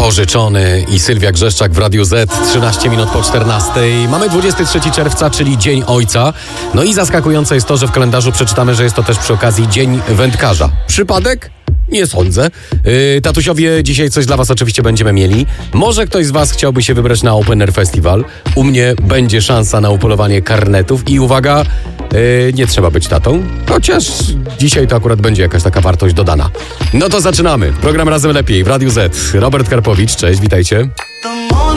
Pożyczony i Sylwia Grzeszczak w Radiu Z, 13 minut po 14. Mamy 23 czerwca, czyli Dzień Ojca. No i zaskakujące jest to, że w kalendarzu przeczytamy, że jest to też przy okazji Dzień Wędkarza. Przypadek? Nie sądzę. Tatusiowie, dzisiaj coś dla was oczywiście będziemy mieli. Może ktoś z was chciałby się wybrać na Open Air Festival. U mnie będzie szansa na upolowanie karnetów i uwaga, nie trzeba być tatą. Chociaż dzisiaj to akurat będzie jakaś taka wartość dodana. No to zaczynamy. Program Razem Lepiej w Radiu Z. Robert Karpowicz, cześć, witajcie.